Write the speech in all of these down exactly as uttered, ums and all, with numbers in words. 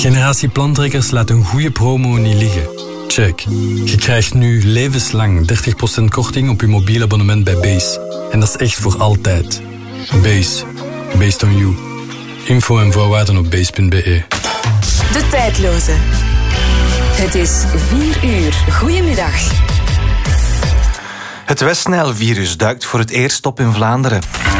Generatie Plantrekkers laat een goede promo niet liggen. Check. Je krijgt nu levenslang dertig procent korting op je mobiel abonnement bij Base. En dat is echt voor altijd. Base. Based on you. Info en voorwaarden op base punt be. De tijdloze. Het is vier uur. Goedemiddag. Het West-Nijl-virus duikt voor het eerst op in Vlaanderen.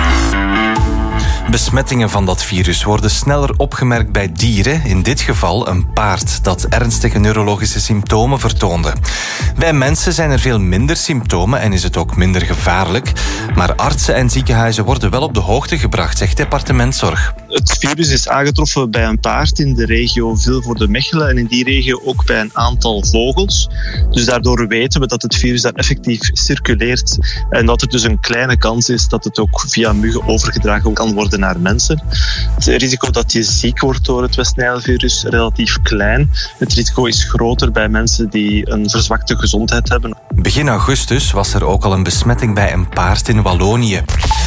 Besmettingen van dat virus worden sneller opgemerkt bij dieren, in dit geval een paard dat ernstige neurologische symptomen vertoonde. Bij mensen zijn er veel minder symptomen en is het ook minder gevaarlijk, maar artsen en ziekenhuizen worden wel op de hoogte gebracht, zegt departementszorg. Het virus is aangetroffen bij een paard in de regio Vilvoorde-Mechelen en in die regio ook bij een aantal vogels. Dus daardoor weten we dat het virus daar effectief circuleert en dat er dus een kleine kans is dat het ook via muggen overgedragen kan worden naar mensen. Het risico dat je ziek wordt door het West-Nijl-virus is relatief klein. Het risico is groter bij mensen die een verzwakte gezondheid hebben. Begin augustus was er ook al een besmetting bij een paard in Wallonië.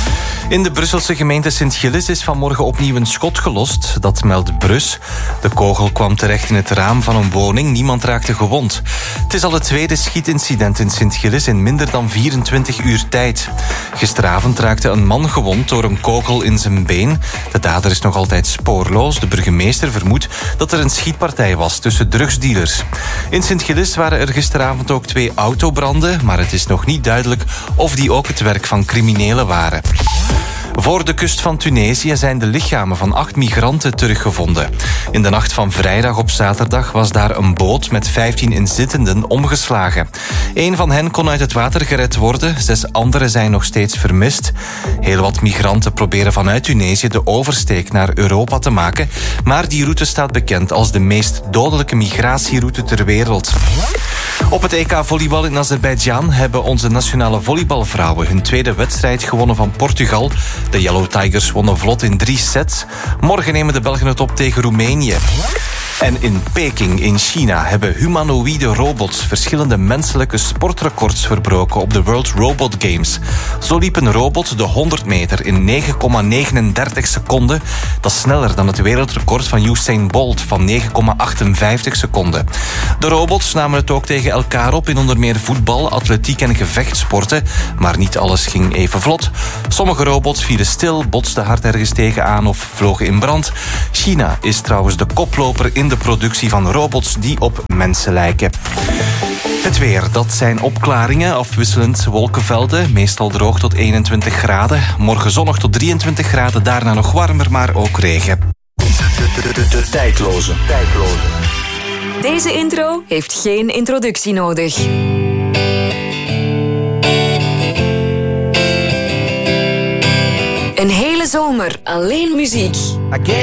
In de Brusselse gemeente Sint-Gilles is vanmorgen opnieuw een schot gelost. Dat meldt Brus. De kogel kwam terecht in het raam van een woning. Niemand raakte gewond. Het is al het tweede schietincident in Sint-Gilles in minder dan vierentwintig uur tijd. Gisteravond raakte een man gewond door een kogel in zijn been. De dader is nog altijd spoorloos. De burgemeester vermoedt dat er een schietpartij was tussen drugsdealers. In Sint-Gilles waren er gisteravond ook twee autobranden, maar het is nog niet duidelijk of die ook het werk van criminelen waren. Voor de kust van Tunesië zijn de lichamen van acht migranten teruggevonden. In de nacht van vrijdag op zaterdag was daar een boot met vijftien inzittenden omgeslagen. Eén van hen kon uit het water gered worden, zes anderen zijn nog steeds vermist. Heel wat migranten proberen vanuit Tunesië de oversteek naar Europa te maken, maar die route staat bekend als de meest dodelijke migratieroute ter wereld. Op het E K volleybal in Azerbeidzjan hebben onze nationale volleybalvrouwen hun tweede wedstrijd gewonnen van Portugal. De Yellow Tigers wonnen vlot in drie sets. Morgen nemen de Belgen het op tegen Roemenië. En in Peking in China hebben humanoïde robots verschillende menselijke sportrecords verbroken op de World Robot Games. Zo liep een robot de honderd meter in negen komma negenendertig seconden. Dat is sneller dan het wereldrecord van Usain Bolt van negen komma achtenvijftig seconden. De robots namen het ook tegen elkaar op in onder meer voetbal, atletiek en gevechtsporten. Maar niet alles ging even vlot. Sommige robots vielen stil, botsten hard ergens tegenaan of vlogen in brand. China is trouwens de koploper in de productie van robots die op mensen lijken. Het weer, dat zijn opklaringen, afwisselend wolkenvelden, meestal droog tot eenentwintig graden. Morgen zonnig tot drieëntwintig graden, daarna nog warmer, maar ook regen. De, de, de, de tijdloze. tijdloze. Deze intro heeft geen introductie nodig. Een hele zomer alleen muziek.